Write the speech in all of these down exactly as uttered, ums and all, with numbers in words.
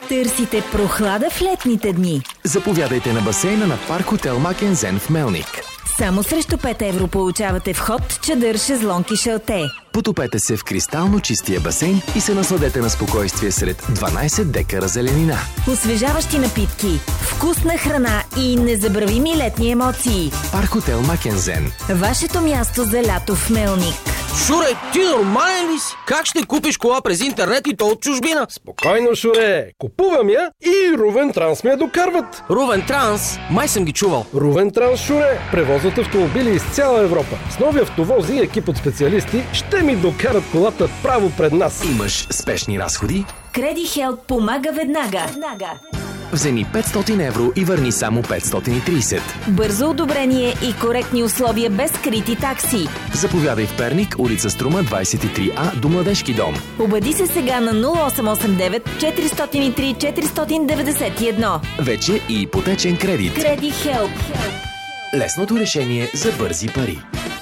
Търсите прохлада в летните дни? Заповядайте на басейна на Парк Хотел Макензен в Мелник. Само срещу пет евро получавате вход, чадър, шезлонг и шалте. Потопете се в кристално чистия басейн и се насладете на спокойствие сред дванайсет декара зеленина. Освежаващи напитки, вкусна храна и незабравими летни емоции. Парк Хотел Макензен. Вашето място за лято в Мелник. Шуре, ти нормален ли си? Как ще купиш кола през интернет и то от чужбина? Спокойно, Шуре. Купувам я и Рувен Транс ме я докарват. Рувен Транс? Май съм ги чувал. Рувен Транс, Шуре, превозват автомобили из цяла Европа. С нови автовози и екип от специалисти ще ми докарат колата право пред нас. Имаш спешни разходи? Креди Хелп помага веднага. веднага. Вземи петстотин евро и върни само петстотин и трийсет. Бързо одобрение и коректни условия без скрити такси. Заповядай в Перник, улица Струма двайсет и три А до Младежки дом. Обади се сега на нула осем осем девет четири нол три четири девет едно. Вече и ипотечен кредит. Креди Хелп. Лесното решение за бързи пари.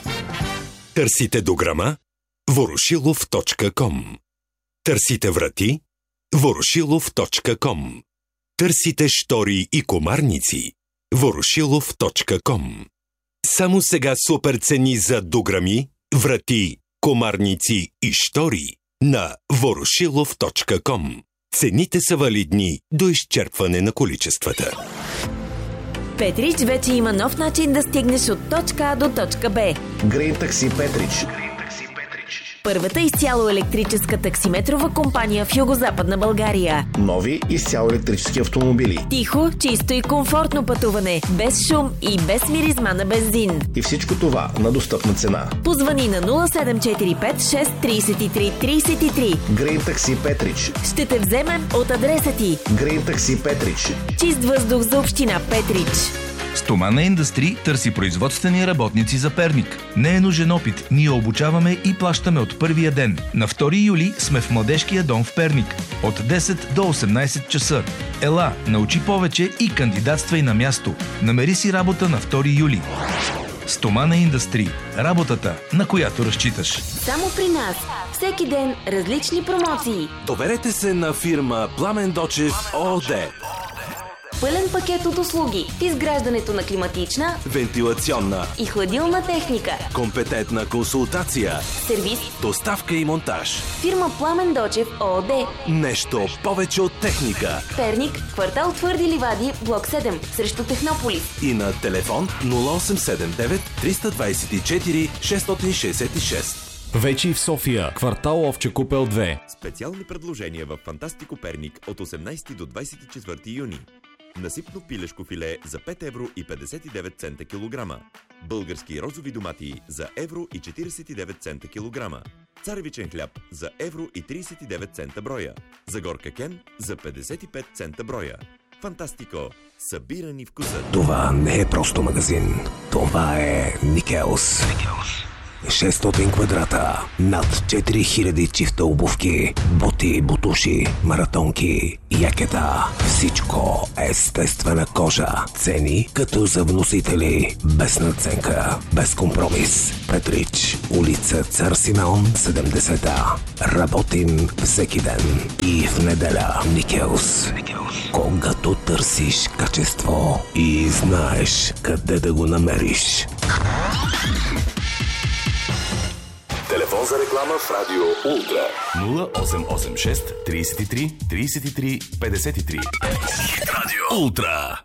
Търсите дограма? ворошилов точка ком. Търсите врати? ворошилов точка ком. Търсите штори и комарници? ворошилов точка ком. Само сега супер цени за дограми, врати, комарници и штори на ворошилов точка ком. Цените са валидни до изчерпване на количествата. Петрич вече има нов начин да стигнеш от точка А до точка Б. Грин Такси Петрич. Първата изцяло електрическа таксиметрова компания в Югозападна България. Нови изцяло електрически автомобили. Тихо, чисто и комфортно пътуване, без шум и без миризма на бензин. И всичко това на достъпна цена. Позвани на нула седем четири пет шест три три три три. Грин Такси Петрич. Ще те вземем от адреса ти. Грин Такси Петрич. Чист въздух за община Петрич. Стомана Индъстри търси производствени работници за Перник. Не е нужен опит. Ние обучаваме и плащаме от първия ден. На втори юли сме в Младежкия дом в Перник. От десет до осемнайсет часа. Ела, научи повече и кандидатствай на място. Намери си работа на втори юли. Стомана Индъстри. Работата, на която разчиташ. Само при нас. Всеки ден различни промоции. Доверете се на фирма Пламен Дочев ООД. Пълен пакет от услуги. Изграждането на климатична, вентилационна и хладилна техника. Компетентна консултация. Сервис. Доставка и монтаж. Фирма Пламен Дочев ООД. Нещо повече от техника. Перник, квартал Твърди ливади, блок седем, срещу Технополис. И на телефон нула осем седем девет триста двайсет и четири шестстотин шейсет и шест. Вече и в София, квартал Овча купел две. Специални предложения в Фантастико Перник от осемнайсети до двайсет и четвърти юни. Насипно пилешко филе за пет евро и петдесет и девет цента килограма. Български розови домати за евро и четирийсет и девет цента килограма. Царевичен хляб за евро и трийсет и девет цента броя. Загорка Кен за петдесет и пет цента броя. Фантастико. Събирани вкуса. Това не е просто магазин. Това е Никелс. шестстотин квадрата, над четири хиляди чифта обувки, боти, бутуши, маратонки, якета. Всичко естествена кожа. Цени като за вносители. Без надценка, без компромис. Петрич, улица Цар Симеон, седемдесет А. Работим всеки ден и в неделя. Никелс. Когато търсиш качество и знаеш къде да го намериш. Телефон за реклама в Радио Ултра. нула осем осем шест трийсет и три трийсет и три петдесет и три. Радио Ултра.